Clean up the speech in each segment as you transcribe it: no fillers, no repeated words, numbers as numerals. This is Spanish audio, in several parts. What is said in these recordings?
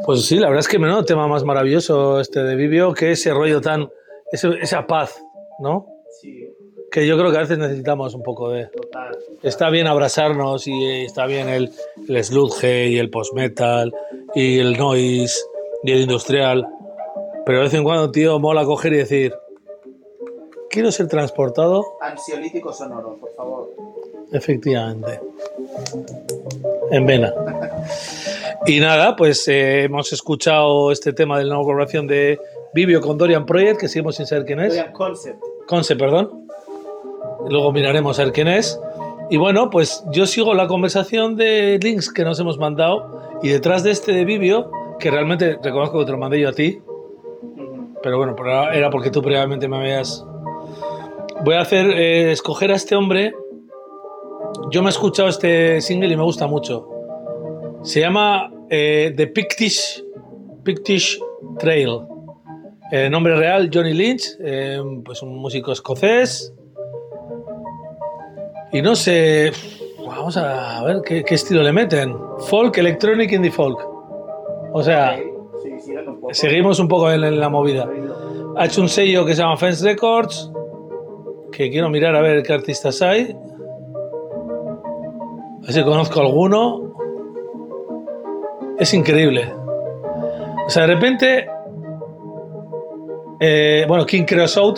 Pues sí, la verdad es que menudo tema más maravilloso este de Vivio, que ese rollo tan, esa paz, ¿no? Sí, Que yo creo que a veces necesitamos un poco de... total. Está bien abrazarnos y está bien el sludge y el post-metal y el noise y el industrial, pero de vez en cuando, tío, mola coger y decir, quiero ser transportado. Ansiolítico sonoro, por favor. Efectivamente. En vena. Y nada, pues hemos escuchado este tema de la nueva colaboración de Vivio con Dorian Project, que seguimos sin saber quién es. Dorian Concept. Concept, perdón. Luego miraremos a ver quién es. Y bueno, pues yo sigo la conversación de links que nos hemos mandado. Y detrás de este de Vivio, que realmente reconozco que te lo mandé yo a ti, pero bueno, era porque tú previamente me habías... Voy a hacer, escoger a este hombre. Yo me he escuchado este single y me gusta mucho. Se llama The Pictish Trail. Nombre real, Johnny Lynch, pues un músico escocés. Y no sé, vamos a ver qué estilo le meten. Folk, electronic, indie folk. O sea, sí, un poco. Seguimos un poco en la movida. Ha hecho un sello que se llama Fence Records, que quiero mirar a ver qué artistas hay. A ver si conozco alguno. Es increíble. O sea, de repente... bueno, King Creosote.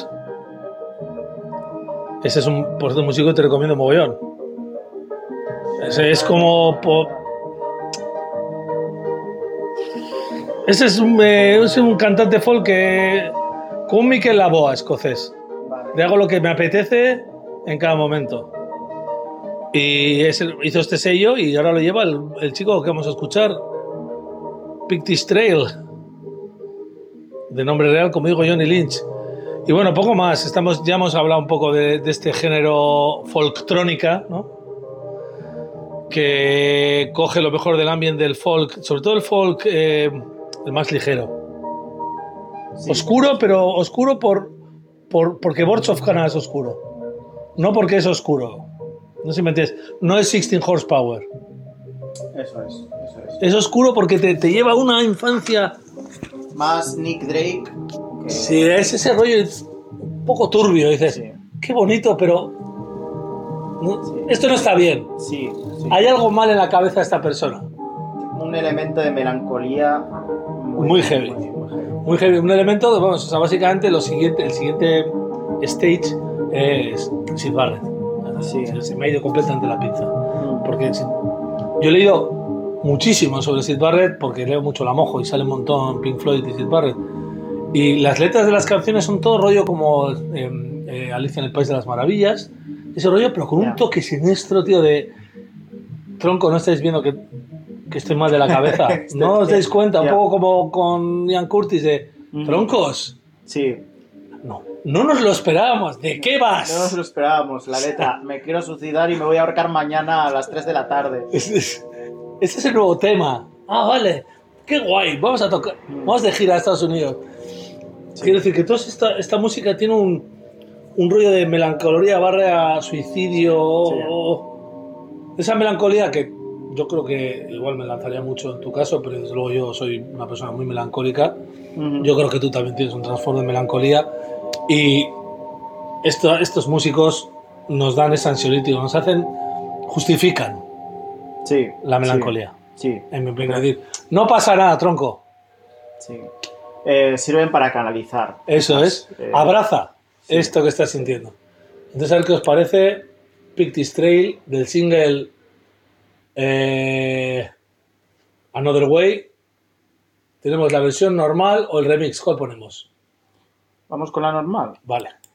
Ese es un músico que te recomiendo mogollón. Ese es como... Ese es un cantante folk con un Mikel Laboa escocés. Le hago lo que me apetece en cada momento. Y hizo este sello y ahora lo lleva el chico que vamos a escuchar, Pictish Trail, de nombre real, como digo, Johnny Lynch. Y bueno, poco más. Ya hemos hablado un poco de este género folktrónica, ¿no? Que coge lo mejor del ambiente del folk, sobre todo el folk el más ligero. Sí. Oscuro, pero oscuro porque Borchov-Kana es oscuro. No porque es oscuro. No sé si me entiendes. No es 16 horsepower. Eso es. Es oscuro porque te lleva a una infancia... Más Nick Drake. Sí, es ese rollo un poco turbio. Dices, sí. Qué bonito, pero... Esto no está bien. Sí. Hay algo mal en la cabeza de esta persona. Un elemento de melancolía muy heavy. Muy heavy. Un elemento, vamos, o sea, básicamente el siguiente stage es Syd Barrett. Sí. Se me ha ido completamente la pinza. Porque yo he leído muchísimo sobre Syd Barrett porque leo mucho La Mojo y sale un montón Pink Floyd y Syd Barrett. Y las letras de las canciones son todo rollo como Alicia en el País de las Maravillas. Ese rollo, pero con un toque siniestro, tío, de... Tronco, ¿no estáis viendo que estoy mal de la cabeza? ¿No os dais cuenta? Un poco como con Ian Curtis de... Troncos. Sí. No nos lo esperábamos. ¿De qué vas? No nos lo esperábamos. La letra, me quiero suicidar y me voy a ahorcar mañana a las 3 de la tarde. Ese es el nuevo tema. Ah, vale. Qué guay. Vamos a tocar... Vamos de gira a Estados Unidos. Sí. Quiero decir que toda esta música tiene un rollo de melancolía barra suicidio. Sí. Esa melancolía que yo creo que igual me lanzaría mucho en tu caso, pero desde luego yo soy una persona muy melancólica. Yo creo que tú también tienes un trasfondo de melancolía y estos músicos nos dan ese ansiolítico, nos justifican la melancolía. Sí. En mi opinión, decir, no pasa nada, tronco. Sí. Sirven para canalizar. Eso es. Abraza esto que estás sintiendo. Entonces, a ver qué os parece Pictish Trail del single Another Way. Tenemos la versión normal o el remix. ¿Cuál ponemos? Vamos con la normal. Vale.